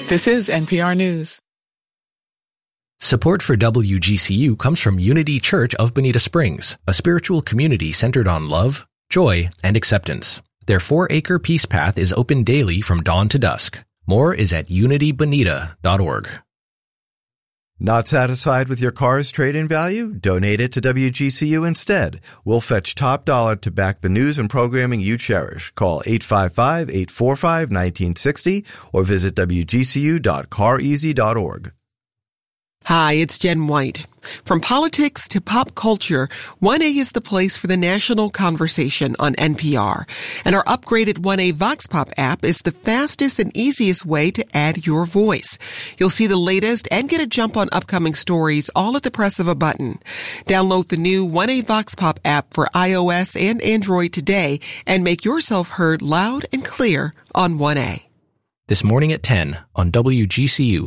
This is NPR News. Support for WGCU comes from Unity Church of Bonita Springs, a spiritual community centered on love, joy, and acceptance. Their 4-acre peace path is open daily from dawn to dusk. More is at unitybonita.org. Not satisfied with your car's trade-in value? Donate it to WGCU instead. We'll fetch top dollar to back the news and programming you cherish. Call 855-845-1960 or visit wgcu.careasy.org. Hi, it's Jen White. From politics to pop culture, 1A is the place for the national conversation on NPR. And our upgraded 1A Vox Pop app is the fastest and easiest way to add your voice. You'll see the latest and get a jump on upcoming stories all at the press of a button. Download the new 1A Vox Pop app for iOS and Android today and make yourself heard loud and clear on 1A. This morning at 10 on WGCU.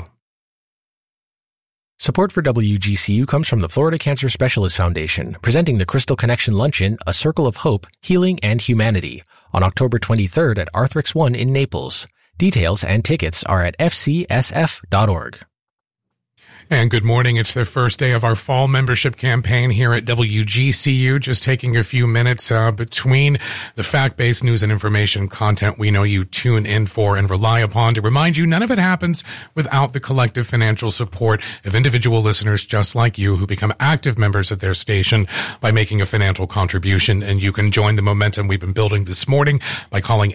Support for WGCU comes from the Florida Cancer Specialists Foundation, presenting the Crystal Connection Luncheon, A Circle of Hope, Healing, and Humanity, on October 23rd at Arthrics 1 in Naples. Details and tickets are at fcsf.org. And good morning. It's the first day of our fall membership campaign here at WGCU. Just taking a few minutes between the fact-based news and information content we know you tune in for and rely upon to remind you none of it happens without the collective financial support of individual listeners just like you who become active members of their station by making a financial contribution. And you can join the momentum we've been building this morning by calling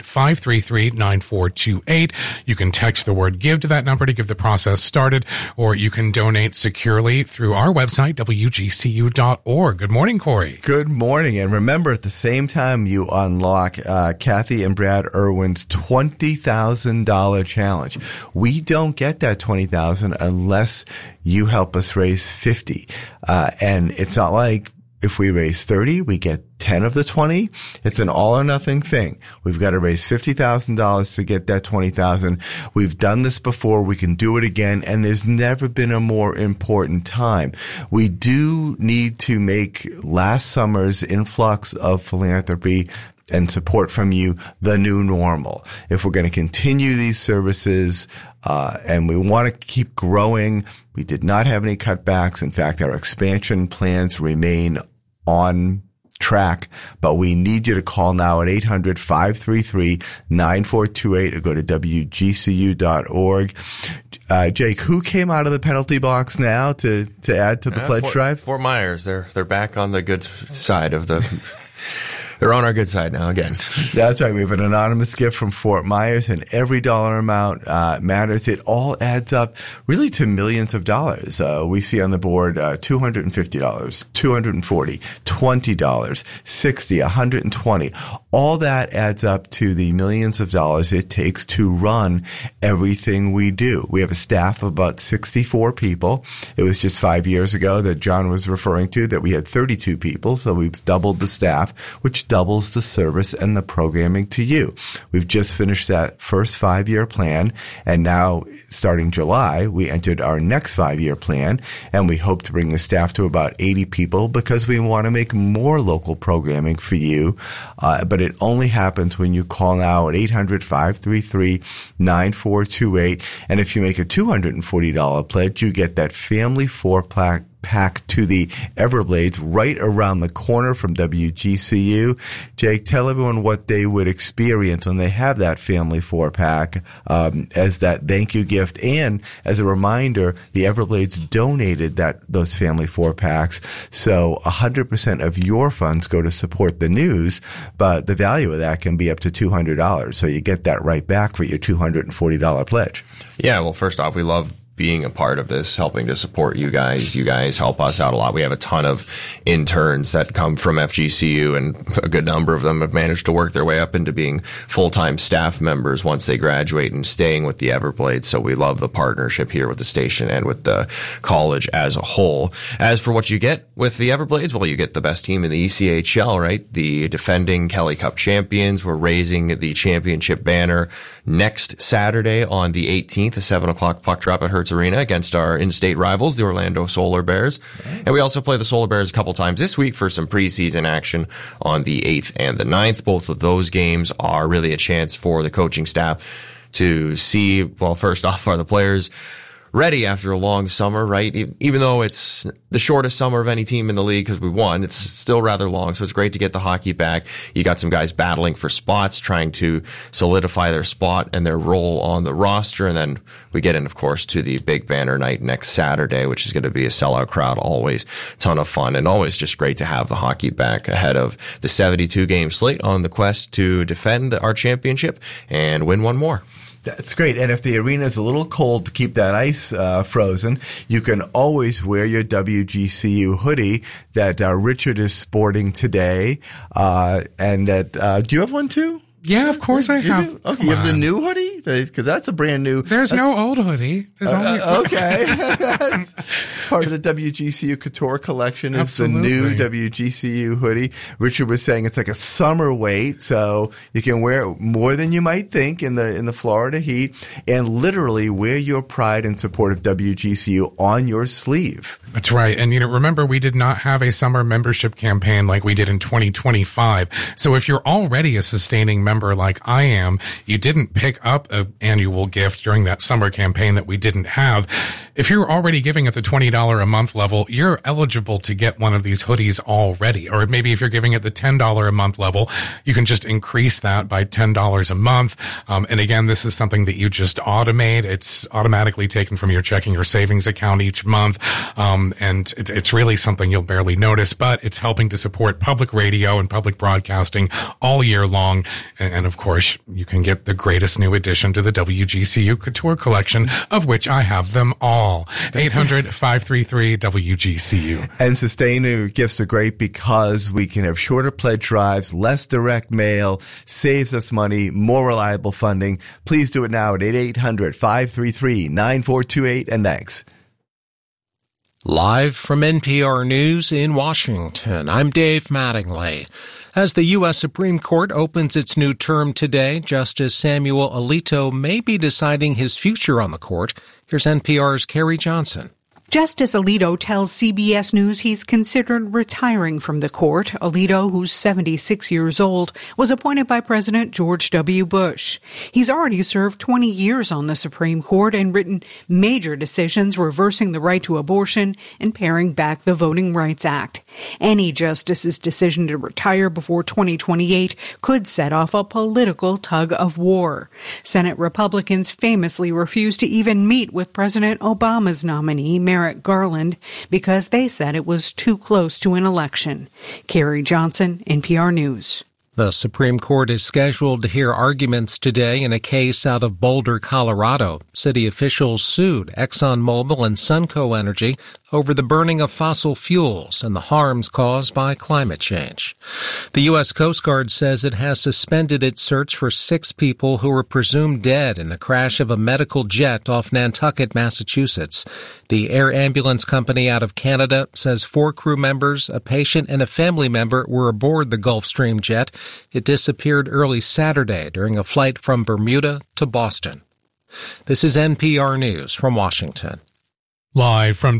800-533-9428. You can text the word GIVE to that number to get the process started, or you can donate securely through our website, WGCU.org. Good morning, Corey. Good morning. And remember, at the same time you unlock Kathy and Brad Irwin's $20,000 challenge. We don't get that $20,000 unless you help us raise $50,000. And it's not like if we raise 30, we get 10 of the 20. It's an all or nothing thing. We've got to raise $50,000 to get that 20,000. We've done this before. We can do it again. And there's never been a more important time. We do need to make last summer's influx of philanthropy and support from you the new normal. If we're going to continue these services, and we want to keep growing, we did not have any cutbacks. In fact, our expansion plans remain on track, but we need you to call now at 800-533-9428 or go to WGCU.org. Jake, who came out of the penalty box now to add to the pledge drive? Fort Myers. They're back on the good side of the... They're on our good side now again. That's right. We have an anonymous gift from Fort Myers, and every dollar amount matters. It all adds up really to millions of dollars. We see on the board $250, $240, $20, $60, $120. All that adds up to the millions of dollars it takes to run everything we do. We have a staff of about 64 people. It was just 5 years ago that John was referring to that we had 32 people, so we've doubled the staff, which doubles the service and the programming to you. We've just finished that first 5-year plan, and now starting July, we entered our next 5-year plan, and we hope to bring the staff to about 80 people because we want to make more local programming for you. But it only happens when you call now at 800-533-9428. And if you make a $240 pledge, you get that family 4-pack to the Everblades right around the corner from WGCU. Jake, tell everyone what they would experience when they have that family 4-pack as that thank you gift. And as a reminder, the Everblades donated those family 4-packs. So 100% of your funds go to support the news, but the value of that can be up to $200. So you get that right back for your $240 pledge. Yeah, well, first off, we love being a part of this, helping to support you guys. You guys help us out a lot. We have a ton of interns that come from FGCU, and a good number of them have managed to work their way up into being full-time staff members once they graduate and staying with the Everblades. So we love the partnership here with the station and with the college as a whole. As for what you get with the Everblades, well, you get the best team in the ECHL, right? The defending Kelly Cup champions. We're raising the championship banner next Saturday on the 18th, a 7 o'clock puck drop at Hertz Arena against our in-state rivals, the Orlando Solar Bears. And we also play the Solar Bears a couple times this week for some preseason action on the 8th and the 9th. Both of those games are really a chance for the coaching staff to see, well, first off, are the players ready after a long summer, right? Even though it's the shortest summer of any team in the league because we won, it's still rather long. So it's great to get the hockey back. You got some guys battling for spots, trying to solidify their spot and their role on the roster. And then we get in, of course, to the big banner night next Saturday, which is going to be a sellout crowd. Always a ton of fun and always just great to have the hockey back ahead of the 72 game slate on the quest to defend our championship and win one more. That's great. And if the arena is a little cold to keep that ice frozen, you can always wear your WGCU hoodie that Richard is sporting today. And that do you have one too? Yeah, of course I have. Okay, you have the new hoodie? Because that's a brand new. There's no old hoodie. There's only okay. That's part of the WGCU Couture collection is Absolutely. The new WGCU hoodie. Richard was saying it's like a summer weight, so you can wear it more than you might think in the Florida heat, and literally wear your pride and support of WGCU on your sleeve. That's right. And, remember, we did not have a summer membership campaign like we did in 2025. So if you're already a sustaining member like I am, you didn't pick up an annual gift during that summer campaign that we didn't have. If you're already giving at the $20 a month level, you're eligible to get one of these hoodies already. Or maybe if you're giving at the $10 a month level, you can just increase that by $10 a month. And again, this is something that you just automate. It's automatically taken from your checking or savings account each month. And it's really something you'll barely notice, but it's helping to support public radio and public broadcasting all year long. And of course, you can get the greatest new addition to the WGCU Couture collection, of which I have them all. 800-533-WGCU. And sustainer gifts are great because we can have shorter pledge drives, less direct mail, saves us money, more reliable funding. Please do it now at 800-533-9428, and thanks. Live from NPR News in Washington, I'm Dave Mattingly. As the U.S. Supreme Court opens its new term today, Justice Samuel Alito may be deciding his future on the court. Here's NPR's Carrie Johnson. Justice Alito tells CBS News he's considered retiring from the court. Alito, who's 76 years old, was appointed by President George W. Bush. He's already served 20 years on the Supreme Court and written major decisions reversing the right to abortion and paring back the Voting Rights Act. Any justice's decision to retire before 2028 could set off a political tug of war. Senate Republicans famously refused to even meet with President Obama's nominee, Merrick Garland, because they said it was too close to an election. Carrie Johnson, NPR News. The Supreme Court is scheduled to hear arguments today in a case out of Boulder, Colorado. City officials sued ExxonMobil and Sunco Energy over the burning of fossil fuels and the harms caused by climate change. The U.S. Coast Guard says it has suspended its search for 6 people who were presumed dead in the crash of a medical jet off Nantucket, Massachusetts. The air ambulance company out of Canada says 4 crew members, a patient, and a family member were aboard the Gulfstream jet. It disappeared early Saturday during a flight from Bermuda to Boston. This is NPR News from Washington. Live from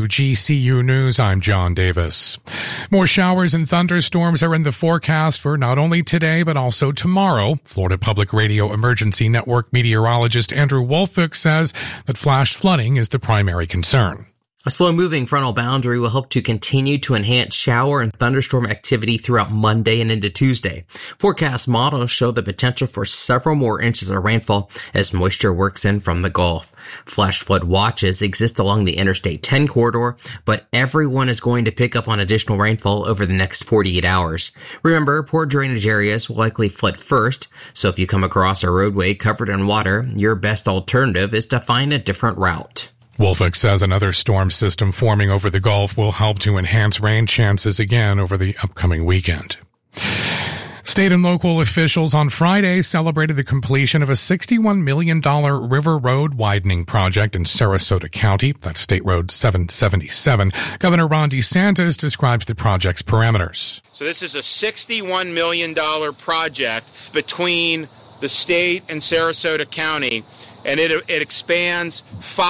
WGCU News, I'm John Davis. More showers and thunderstorms are in the forecast for not only today, but also tomorrow. Florida Public Radio Emergency Network meteorologist Andrew Wolfick says that flash flooding is the primary concern. A slow-moving frontal boundary will help to continue to enhance shower and thunderstorm activity throughout Monday and into Tuesday. Forecast models show the potential for several more inches of rainfall as moisture works in from the Gulf. Flash flood watches exist along the Interstate 10 corridor, but everyone is going to pick up on additional rainfall over the next 48 hours. Remember, poor drainage areas will likely flood first, so if you come across a roadway covered in water, your best alternative is to find a different route. Wolfick says another storm system forming over the Gulf will help to enhance rain chances again over the upcoming weekend. State and local officials on Friday celebrated the completion of a $61 million river road widening project in Sarasota County. That's State Road 777. Governor Ron DeSantis describes the project's parameters. So this is a $61 million project between the state and Sarasota County, and it expands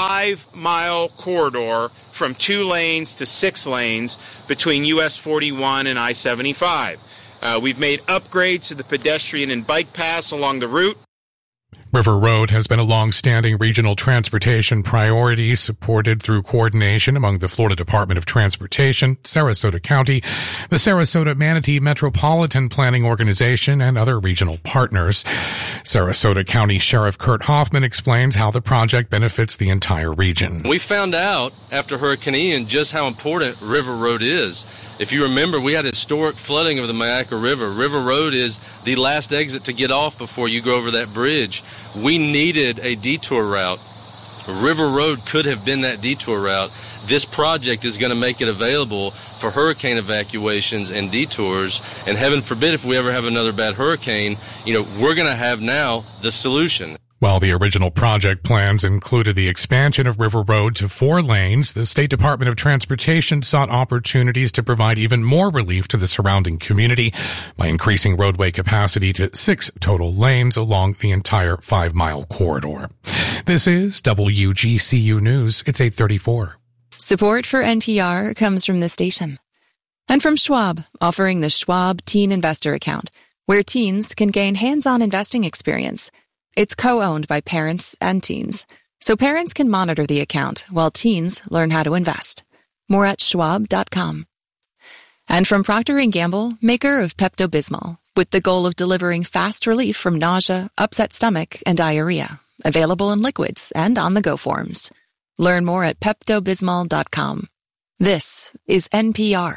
5-mile corridor from 2 lanes to 6 lanes between US 41 and I-75. We've made upgrades to the pedestrian and bike paths along the route. River Road has been a long-standing regional transportation priority supported through coordination among the Florida Department of Transportation, Sarasota County, the Sarasota Manatee Metropolitan Planning Organization, and other regional partners. Sarasota County Sheriff Kurt Hoffman explains how the project benefits the entire region. We found out after Hurricane Ian just how important River Road is. If you remember, we had historic flooding of the Mayaca River. River Road is the last exit to get off before you go over that bridge. We needed a detour route. River Road could have been that detour route. This project is going to make it available for hurricane evacuations and detours. And heaven forbid if we ever have another bad hurricane, we're going to have now the solution. While the original project plans included the expansion of River Road to 4 lanes, the State Department of Transportation sought opportunities to provide even more relief to the surrounding community by increasing roadway capacity to 6 total lanes along the entire 5-mile corridor. This is WGCU News. It's 8:34. Support for NPR comes from the station and from Schwab, offering the Schwab Teen Investor Account, where teens can gain hands-on investing experience. It's co-owned by parents and teens, so parents can monitor the account while teens learn how to invest. More at schwab.com. And from Procter & Gamble, maker of Pepto-Bismol, with the goal of delivering fast relief from nausea, upset stomach, and diarrhea. Available in liquids and on-the-go forms. Learn more at peptobismol.com. This is NPR.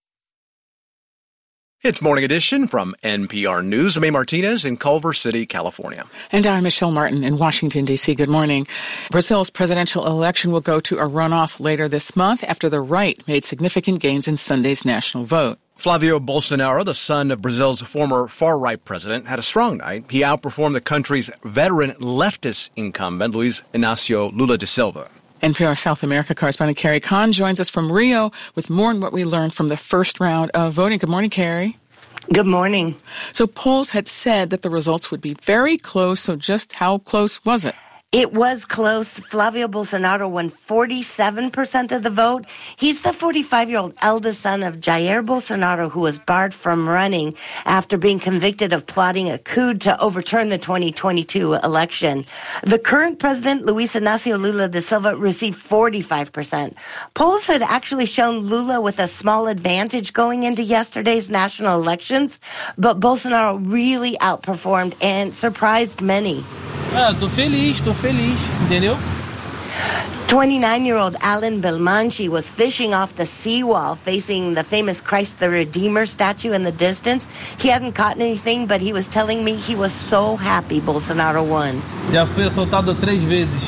It's Morning Edition from NPR News. I'm A. Martinez in Culver City, California. And I'm Michelle Martin in Washington, D.C. Good morning. Brazil's presidential election will go to a runoff later this month after the right made significant gains in Sunday's national vote. Flavio Bolsonaro, the son of Brazil's former far-right president, had a strong night. He outperformed the country's veteran leftist incumbent, Luiz Inácio Lula da Silva. NPR South America correspondent Carrie Kahn joins us from Rio with more on what we learned from the first round of voting. Good morning, Carrie. Good morning. So polls had said that the results would be very close, so just how close was it? It was close. Flavio Bolsonaro won 47% of the vote. He's the 45-year-old eldest son of Jair Bolsonaro, who was barred from running after being convicted of plotting a coup to overturn the 2022 election. The current president, Luiz Inácio Lula da Silva, received 45%. Polls had actually shown Lula with a small advantage going into yesterday's national elections, but Bolsonaro really outperformed and surprised many. Tô feliz, entendeu? 29-year-old Alan Belmonte was fishing off the seawall facing the famous Christ the Redeemer statue in the distance. He hadn't caught anything, but he was telling me he was so happy Bolsonaro won. Já fui assaltado 3 vezes.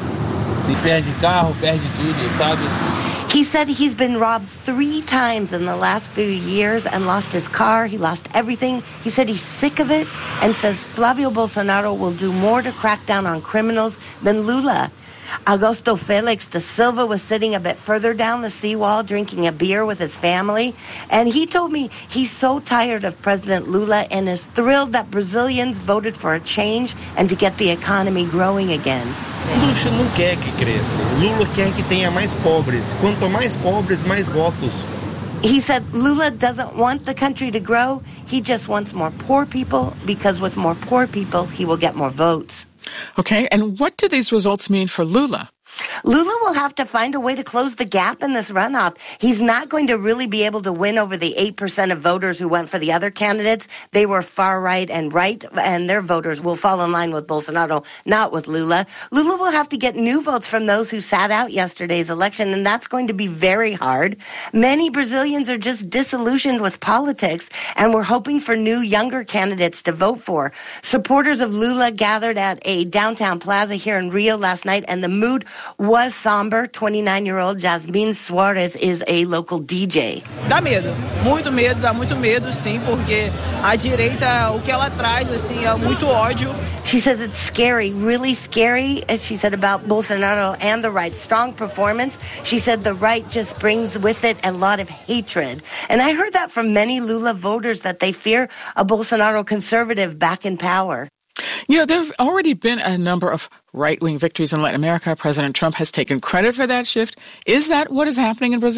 Se perde carro, perde tudo, sabe? He said he's been robbed 3 times in the last few years and lost his car. He lost everything. He said he's sick of it and says Flavio Bolsonaro will do more to crack down on criminals than Lula. Augusto Felix da Silva was sitting a bit further down the seawall drinking a beer with his family. And he told me he's so tired of President Lula and is thrilled that Brazilians voted for a change and to get the economy growing again. Lula não quer que cresça. Lula quer que tenha mais pobres. Quanto mais pobres, mais votos. He said Lula doesn't want the country to grow. He just wants more poor people because with more poor people, he will get more votes. Okay, and what do these results mean for Lula? Lula will have to find a way to close the gap in this runoff. He's not going to really be able to win over the 8% of voters who went for the other candidates. They were far right, and their voters will fall in line with Bolsonaro, not with Lula. Lula will have to get new votes from those who sat out yesterday's election, and that's going to be very hard. Many Brazilians are just disillusioned with politics, and we're hoping for new, younger candidates to vote for. Supporters of Lula gathered at a downtown plaza here in Rio last night, and the mood was somber. 29-year-old Jasmine Suarez is a local DJ. Dá medo, dá muito medo, sim, porque a direita, o que ela traz, assim, é muito ódio. She says it's scary, really scary, as she said about Bolsonaro and the right. Strong performance. She said the right just brings with it a lot of hatred. And I heard that from many Lula voters that they fear a Bolsonaro conservative back in power. You know, there have already been a number of right-wing victories in Latin America. President Trump has taken credit for that shift. Is that what is happening in Brazil?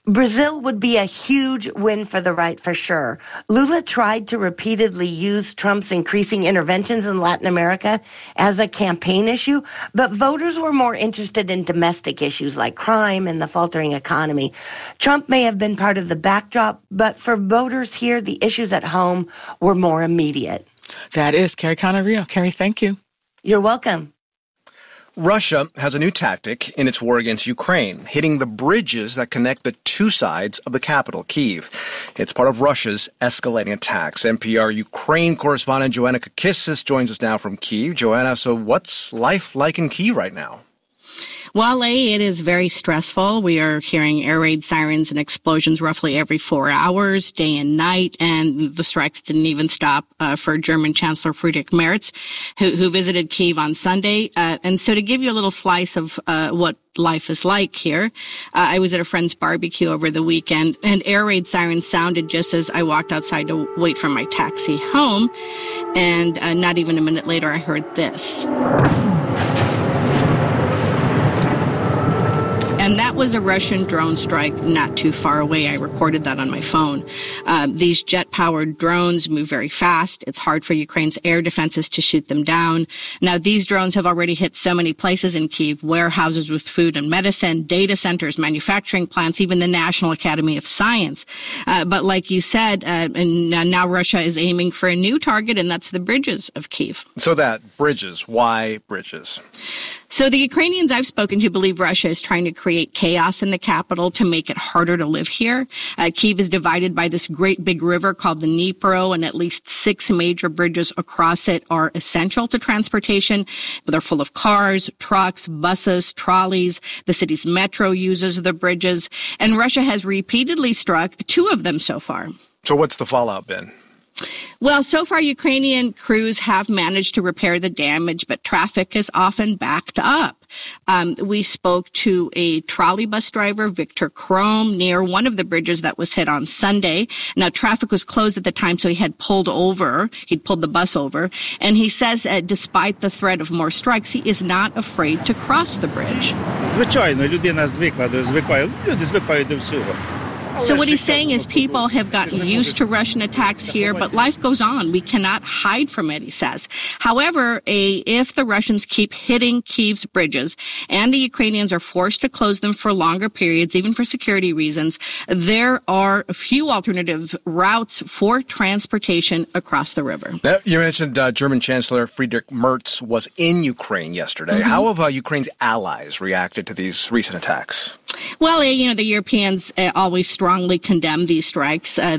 Brazil would be a huge win for the right for sure. Lula tried to repeatedly use Trump's increasing interventions in Latin America as a campaign issue, but voters were more interested in domestic issues like crime and the faltering economy. Trump may have been part of the backdrop, but for voters here, the issues at home were more immediate. That is Carrie Canario. Carrie, thank you. You're welcome. Russia has a new tactic in its war against Ukraine, hitting the bridges that connect the two sides of the capital, Kyiv. It's part of Russia's escalating attacks. NPR Ukraine correspondent Joanna Kakissis joins us now from Kyiv. Joanna, so what's life like in Kyiv right now? Well, it is very stressful. We are hearing air raid sirens and explosions roughly every 4 hours, day and night, and the strikes didn't even stop for German Chancellor Friedrich Merz, who visited Kyiv on Sunday. And so to give you a little slice of what life is like here, I was at a friend's barbecue over the weekend, and air raid sirens sounded just as I walked outside to wait for my taxi home. And not even a minute later, I heard this. And that was a Russian drone strike not too far away. I recorded that on my phone. These jet-powered drones move very fast. It's hard for Ukraine's air defenses to shoot them down. Now, these drones have already hit so many places in Kyiv, warehouses with food and medicine, data centers, manufacturing plants, even the National Academy of Science. But like you said, and now Russia is aiming for a new target, and that's the bridges of Kyiv. So that bridges, why bridges? So the Ukrainians I've spoken to believe Russia is trying to create chaos in the capital to make it harder to live here. Kyiv is divided by this great big river called the Dnipro, and at least 6 major bridges across it are essential to transportation. They're full of cars, trucks, buses, trolleys. The city's metro uses the bridges, and Russia has repeatedly struck 2 of them so far. So what's the fallout been? Well, so far, Ukrainian crews have managed to repair the damage, but traffic is often backed up. We spoke to a trolley bus driver, Victor Krom, near one of the bridges that was hit on Sunday. Now, traffic was closed at the time, so he had pulled over. He'd pulled the bus over. And he says despite the threat of more strikes, he is not afraid to cross the bridge. Звичайно, людина звикає, люди звикають до всього. So what he's saying is people have gotten used to Russian attacks here, but life goes on. We cannot hide from it, he says. However, if the Russians keep hitting Kyiv's bridges and the Ukrainians are forced to close them for longer periods, even for security reasons, there are a few alternative routes for transportation across the river. Now, you mentioned German Chancellor Friedrich Merz was in Ukraine yesterday. Mm-hmm. How have Ukraine's allies reacted to these recent attacks? Well, the Europeans always strongly condemn these strikes, and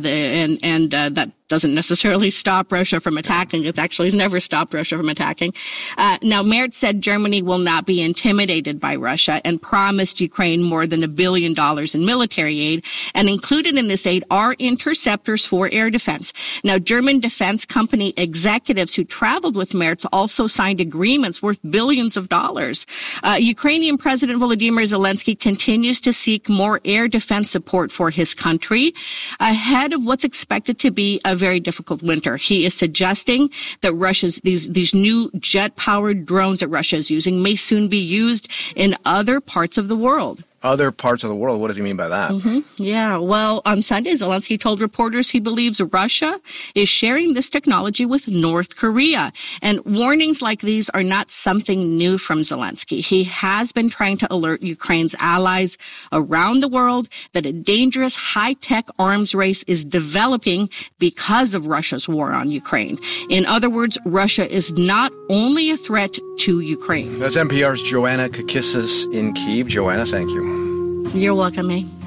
that doesn't necessarily stop Russia from attacking. It actually has never stopped Russia from attacking. Now, Merz said Germany will not be intimidated by Russia and promised Ukraine more than $1 billion in military aid. And included in this aid are interceptors for air defense. Now, German defense company executives who traveled with Merz also signed agreements worth billions of dollars. Ukrainian President Volodymyr Zelensky continues to seek more air defense support for his country ahead of what's expected to be a very difficult winter. He is suggesting that Russia's these new jet-powered drones that Russia is using may soon be used in other parts of the world. Other parts of the world? What does he mean by that? Mm-hmm. Yeah. Well, on Sunday, Zelensky told reporters he believes Russia is sharing this technology with North Korea. And warnings like these are not something new from Zelensky. He has been trying to alert Ukraine's allies around the world that a dangerous high-tech arms race is developing because of Russia's war on Ukraine. In other words, Russia is not only a threat to Ukraine. That's NPR's Joanna Kakissis in Kyiv. Joanna, thank you. You're welcome, eh?